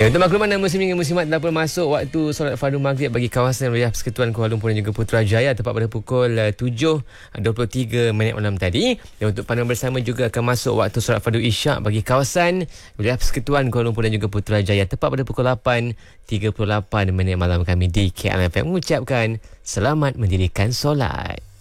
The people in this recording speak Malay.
Ya, untuk makluman muslim hingga muslimat telah pun masuk waktu solat fardu maghrib bagi kawasan wilayah Persekutuan Kuala Lumpur dan juga Putrajaya tepat pada pukul 7.23 malam tadi. Dan untuk pandangan bersama juga akan masuk waktu solat fardu isyak bagi kawasan wilayah Persekutuan Kuala Lumpur dan juga Putrajaya tepat pada pukul 8.38 malam kami di KLFM mengucapkan selamat mendirikan solat.